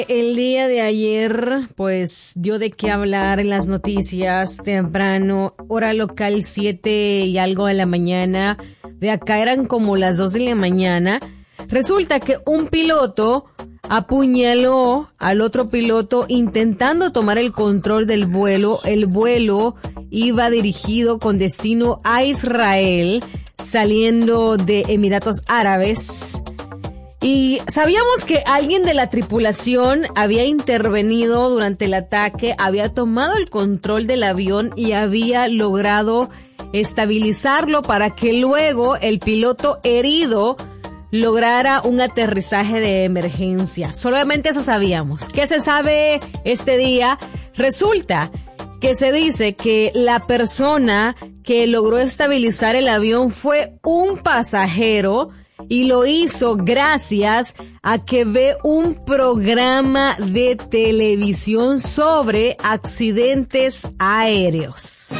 El día de ayer, pues, dio de qué hablar en las noticias temprano, hora local 7 y algo de la mañana. De acá eran como las 2 de la mañana. Resulta que un piloto apuñaló al otro piloto intentando tomar el control del vuelo. El vuelo iba dirigido con destino a Israel, saliendo de Emiratos Árabes. Y sabíamos que alguien de la tripulación había intervenido durante el ataque, había tomado el control del avión y había logrado estabilizarlo para que luego el piloto herido lograra un aterrizaje de emergencia. Solamente eso sabíamos. ¿Qué se sabe este día? Resulta que se dice que la persona que logró estabilizar el avión fue un pasajero y lo hizo gracias a que ve un programa de televisión sobre accidentes aéreos.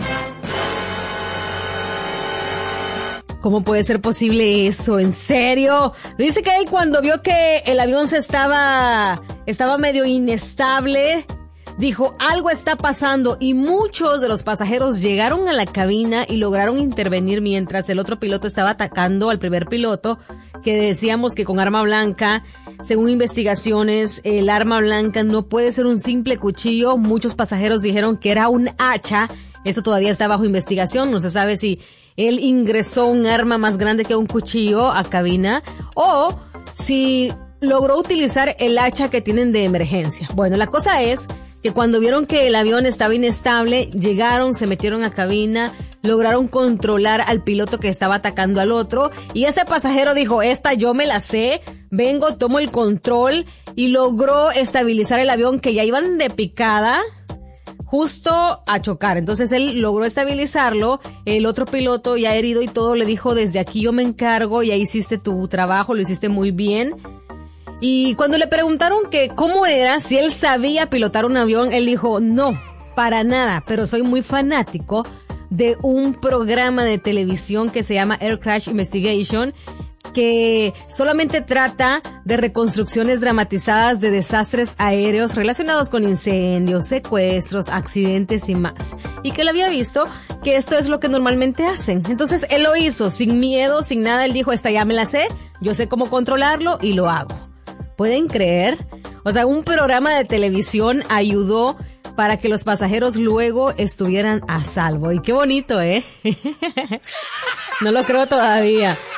¿Cómo puede ser posible eso? ¿En serio? Dice que él cuando vio que el avión estaba medio inestable, dijo, algo está pasando, y muchos de los pasajeros llegaron a la cabina y lograron intervenir mientras el otro piloto estaba atacando al primer piloto, que decíamos que con arma blanca, según investigaciones, el arma blanca no puede ser un simple cuchillo. Muchos pasajeros dijeron que era un hacha. Eso todavía está bajo investigación. No se sabe si él ingresó un arma más grande que un cuchillo a cabina o si logró utilizar el hacha que tienen de emergencia. Bueno, la cosa es que cuando vieron que el avión estaba inestable, llegaron, se metieron a cabina, lograron controlar al piloto que estaba atacando al otro, y ese pasajero dijo, esta yo me la sé, vengo, tomo el control, y logró estabilizar el avión, que ya iban de picada justo a chocar. Entonces él logró estabilizarlo, el otro piloto ya herido y todo le dijo, desde aquí yo me encargo, ya hiciste tu trabajo, lo hiciste muy bien. Y cuando le preguntaron que cómo era, si él sabía pilotar un avión, él dijo, no, para nada, pero soy muy fanático de un programa de televisión que se llama Air Crash Investigation, que solamente trata de reconstrucciones dramatizadas de desastres aéreos relacionados con incendios, secuestros, accidentes y más. Y que él había visto que esto es lo que normalmente hacen. Entonces él lo hizo sin miedo, sin nada. Él dijo, esta ya me la sé, yo sé cómo controlarlo y lo hago. ¿Pueden creer? O sea, un programa de televisión ayudó para que los pasajeros luego estuvieran a salvo. Y qué bonito, ¿eh? No lo creo todavía.